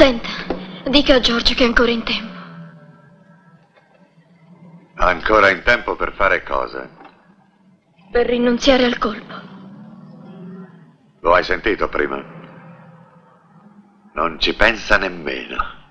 Senta, dica a George che è ancora in tempo. Ancora in tempo per fare cosa? Per rinunziare al colpo. Lo hai sentito prima? Non ci pensa nemmeno.